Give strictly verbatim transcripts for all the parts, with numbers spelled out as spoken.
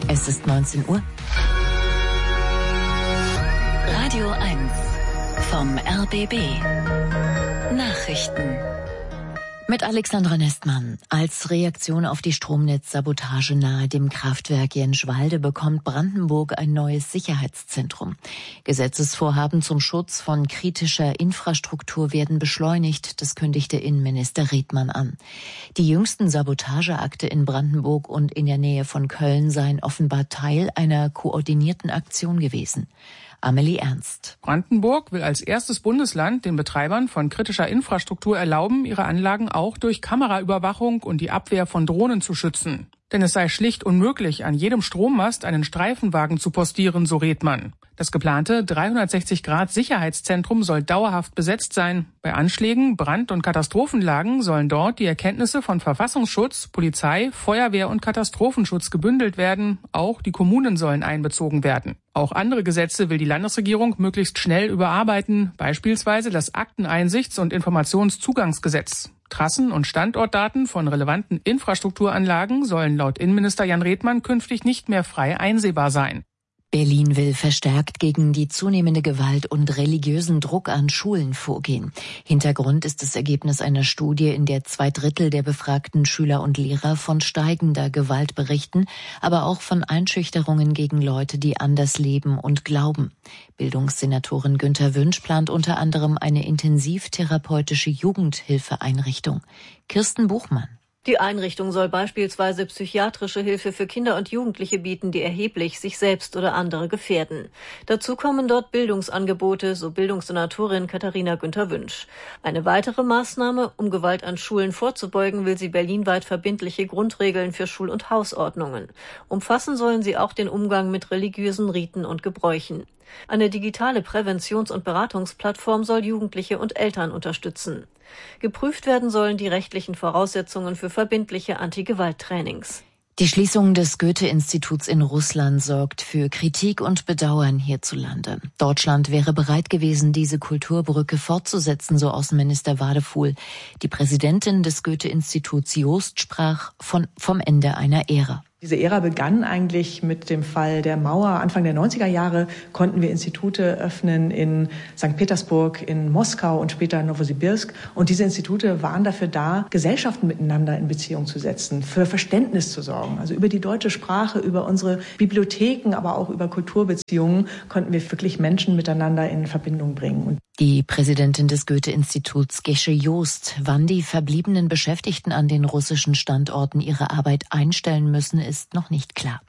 Es ist neunzehn Uhr. Radio eins vom R B B. Nachrichten. Mit Alexandra Nestmann. Als Reaktion auf die Stromnetzsabotage nahe dem Kraftwerk Jenschwalde bekommt Brandenburg ein neues Sicherheitszentrum. Gesetzesvorhaben zum Schutz von kritischer Infrastruktur werden beschleunigt, das kündigte Innenminister Riedmann an. Die jüngsten Sabotageakte in Brandenburg und in der Nähe von Köln seien offenbar Teil einer koordinierten Aktion gewesen. Amelie Ernst. Brandenburg will als erstes Bundesland den Betreibern von kritischer Infrastruktur erlauben, ihre Anlagen auch durch Kameraüberwachung und die Abwehr von Drohnen zu schützen. Denn es sei schlicht unmöglich, an jedem Strommast einen Streifenwagen zu postieren, so Riedmann. Das geplante dreihundertsechzig Grad Sicherheitszentrum soll dauerhaft besetzt sein. Bei Anschlägen, Brand- und Katastrophenlagen sollen dort die Erkenntnisse von Verfassungsschutz, Polizei, Feuerwehr und Katastrophenschutz gebündelt werden. Auch die Kommunen sollen einbezogen werden. Auch andere Gesetze will die Landesregierung möglichst schnell überarbeiten, beispielsweise das Akteneinsichts- und Informationszugangsgesetz. Trassen- und Standortdaten von relevanten Infrastrukturanlagen sollen laut Innenminister Jan Redmann künftig nicht mehr frei einsehbar sein. Berlin will verstärkt gegen die zunehmende Gewalt und religiösen Druck an Schulen vorgehen. Hintergrund ist das Ergebnis einer Studie, in der zwei Drittel der befragten Schüler und Lehrer von steigender Gewalt berichten, aber auch von Einschüchterungen gegen Leute, die anders leben und glauben. Bildungssenatorin Günther Wünsch plant unter anderem eine intensivtherapeutische Jugendhilfeeinrichtung. Kirsten Buchmann. Die Einrichtung soll beispielsweise psychiatrische Hilfe für Kinder und Jugendliche bieten, die erheblich sich selbst oder andere gefährden. Dazu kommen dort Bildungsangebote, so Bildungssenatorin Katharina Günther Wünsch. Eine weitere Maßnahme, um Gewalt an Schulen vorzubeugen, will sie berlinweit verbindliche Grundregeln für Schul- und Hausordnungen. Umfassen sollen sie auch den Umgang mit religiösen Riten und Gebräuchen. Eine digitale Präventions- und Beratungsplattform soll Jugendliche und Eltern unterstützen. Geprüft werden sollen die rechtlichen Voraussetzungen für verbindliche Anti-Gewalt-Trainings. Die Schließung des Goethe-Instituts in Russland sorgt für Kritik und Bedauern hierzulande. Deutschland wäre bereit gewesen, diese Kulturbrücke fortzusetzen, so Außenminister Wadefuhl. Die Präsidentin des Goethe-Instituts Jost sprach von, vom Ende einer Ära. Diese Ära begann eigentlich mit dem Fall der Mauer. Anfang der neunziger Jahre konnten wir Institute öffnen in Sankt Petersburg, in Moskau und später in Nowosibirsk. Und diese Institute waren dafür da, Gesellschaften miteinander in Beziehung zu setzen, für Verständnis zu sorgen. Also über die deutsche Sprache, über unsere Bibliotheken, aber auch über Kulturbeziehungen konnten wir wirklich Menschen miteinander in Verbindung bringen. Und die Präsidentin des Goethe-Instituts Gesche Jost, wann die verbliebenen Beschäftigten an den russischen Standorten ihre Arbeit einstellen müssen, ist noch nicht klar.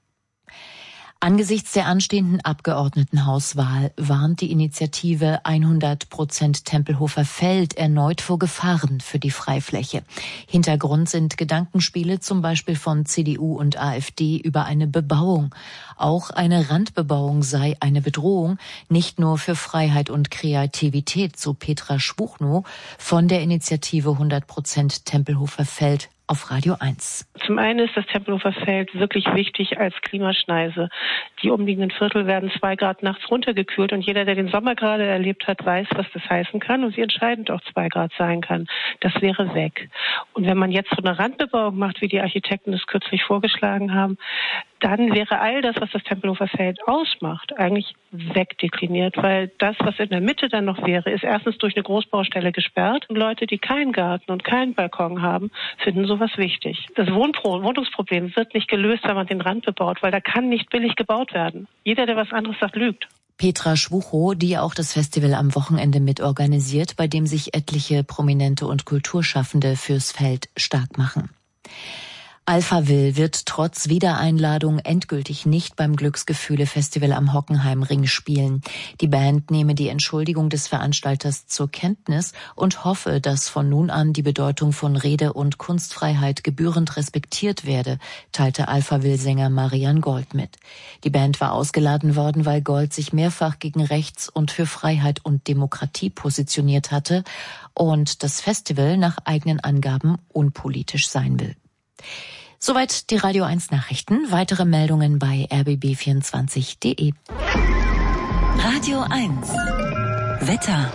Angesichts der anstehenden Abgeordnetenhauswahl warnt die Initiative hundert Prozent Tempelhofer Feld erneut vor Gefahren für die Freifläche. Hintergrund sind Gedankenspiele zum Beispiel von C D U und AfD über eine Bebauung. Auch eine Randbebauung sei eine Bedrohung, nicht nur für Freiheit und Kreativität, so Petra Schwuchnow von der Initiative hundert Prozent Tempelhofer Feld auf Radio eins. Zum einen ist das Tempelhofer Feld wirklich wichtig als Klimaschneise. Die umliegenden Viertel werden zwei Grad nachts runtergekühlt und jeder, der den Sommer gerade erlebt hat, weiß, was das heißen kann und wie entscheidend auch zwei Grad sein kann. Das wäre weg. Und wenn man jetzt so eine Randbebauung macht, wie die Architekten es kürzlich vorgeschlagen haben, dann wäre all das, was das Tempelhofer Feld ausmacht, eigentlich wegdekliniert, weil das, was in der Mitte dann noch wäre, ist erstens durch eine Großbaustelle gesperrt und Leute, die keinen Garten und keinen Balkon haben, finden sowas wichtig. Das Wohnpro- Wohnungsproblem wird nicht gelöst, wenn man den Rand bebaut, weil da kann nicht billig gebaut werden. Jeder, der was anderes sagt, lügt. Petra Schwuchow, die auch das Festival am Wochenende mitorganisiert, bei dem sich etliche Prominente und Kulturschaffende fürs Feld stark machen. Alphaville wird trotz Wiedereinladung endgültig nicht beim Glücksgefühle-Festival am Hockenheimring spielen. Die Band nehme die Entschuldigung des Veranstalters zur Kenntnis und hoffe, dass von nun an die Bedeutung von Rede- und Kunstfreiheit gebührend respektiert werde, teilte Alphaville-Sänger Marian Gold mit. Die Band war ausgeladen worden, weil Gold sich mehrfach gegen Rechts und für Freiheit und Demokratie positioniert hatte und das Festival nach eigenen Angaben unpolitisch sein will. Soweit die Radio eins Nachrichten. Weitere Meldungen bei r b b vierundzwanzig punkt d e. Radio eins Wetter.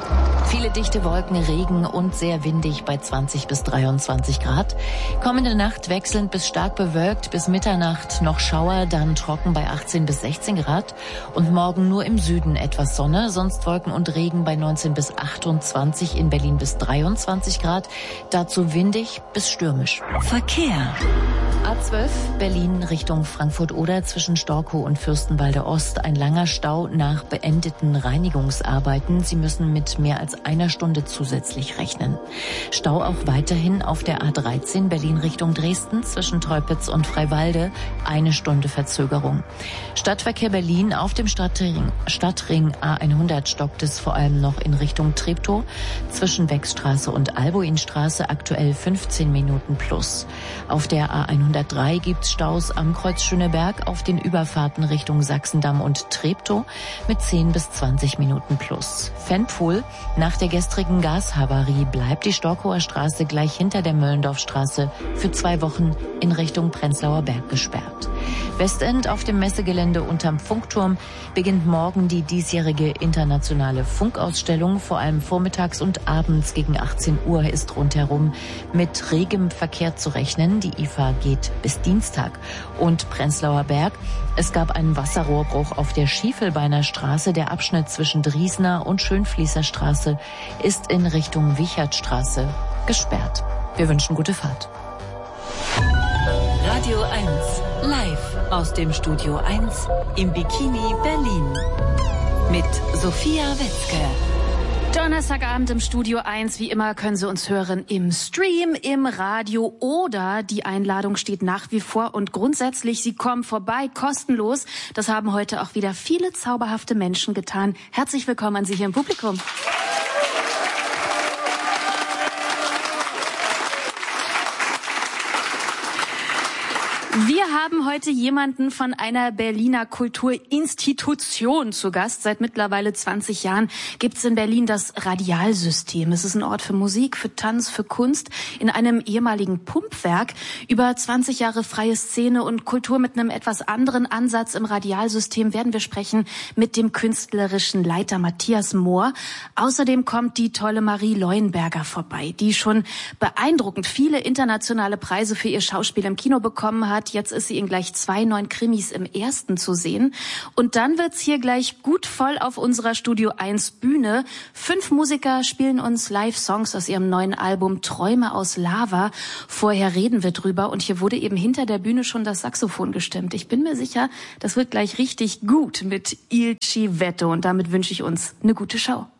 Viele dichte Wolken, Regen und sehr windig bei zwanzig bis dreiundzwanzig Grad. Kommende Nacht wechselnd bis stark bewölkt, bis Mitternacht noch Schauer, dann trocken bei achtzehn bis sechzehn Grad. Und morgen nur im Süden etwas Sonne, sonst Wolken und Regen bei neunzehn bis achtundzwanzig, in Berlin bis dreiundzwanzig Grad. Dazu windig bis stürmisch. Verkehr. A zwölf Berlin Richtung Frankfurt-Oder zwischen Storkow und Fürstenwalde Ost. Ein langer Stau nach beendeten Reinigungsarbeiten. Sie müssen mit mehr als einer Stunde zusätzlich rechnen. Stau auch weiterhin auf der A dreizehn Berlin Richtung Dresden zwischen Teupitz und Freiwalde. Eine Stunde Verzögerung. Stadtverkehr Berlin auf dem Stadtring, Stadtring A hundert stockt es vor allem noch in Richtung Treptow. Zwischen Wechstraße und Albuinstraße aktuell fünfzehn Minuten plus. Auf der A hundertdrei gibt's Staus am Kreuz Schöneberg auf den Überfahrten Richtung Sachsendamm und Treptow mit zehn bis zwanzig Minuten plus. Fennpool: Nach der gestrigen Gashavarie bleibt die Storkower Straße gleich hinter der Möllendorfstraße für zwei Wochen in Richtung Prenzlauer Berg gesperrt. Westend auf dem Messegelände unterm Funkturm beginnt morgen die diesjährige internationale Funkausstellung. Vor allem vormittags und abends gegen achtzehn Uhr ist rundherum mit regem Verkehr zu rechnen. Die I F A geht bis Dienstag. Und Prenzlauer Berg: Es gab einen Wasserrohrbruch auf der Schiefelbeiner Straße. Der Abschnitt zwischen Driesner und Schönfließer Straße ist in Richtung Wichertstraße gesperrt. Wir wünschen gute Fahrt. Radio eins live aus dem Studio eins im Bikini Berlin mit Sophia Wetzke. Donnerstagabend im Studio eins. Wie immer können Sie uns hören im Stream, im Radio oder die Einladung steht nach wie vor und grundsätzlich, Sie kommen vorbei, kostenlos. Das haben heute auch wieder viele zauberhafte Menschen getan. Herzlich willkommen an Sie hier im Publikum. Wir haben heute jemanden von einer Berliner Kulturinstitution zu Gast. Seit mittlerweile zwanzig Jahren gibt es in Berlin das Radialsystem. Es ist ein Ort für Musik, für Tanz, für Kunst in einem ehemaligen Pumpwerk. Über zwanzig Jahre freie Szene und Kultur mit einem etwas anderen Ansatz im Radialsystem werden wir sprechen mit dem künstlerischen Leiter Matthias Mohr. Außerdem kommt die tolle Marie Leuenberger vorbei, die schon beeindruckend viele internationale Preise für ihr Schauspiel im Kino bekommen hat. Jetzt ist sie in gleich zwei neuen Krimis im ersten zu sehen. Und dann wird's hier gleich gut voll auf unserer Studio eins Bühne. Fünf Musiker spielen uns Live-Songs aus ihrem neuen Album Träume aus Lava. Vorher reden wir drüber und hier wurde eben hinter der Bühne schon das Saxophon gestimmt. Ich bin mir sicher, das wird gleich richtig gut mit Il Civetto und damit wünsche ich uns eine gute Schau.